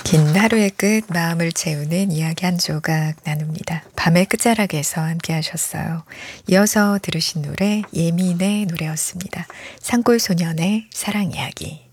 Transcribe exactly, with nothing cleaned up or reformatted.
긴 하루의 끝 마음을 채우는 이야기 한 조각 나눕니다. 밤의 끝자락에서 함께 하셨어요. 이어서 들으신 노래 예민의 노래였습니다. 산골소년의 사랑 이야기.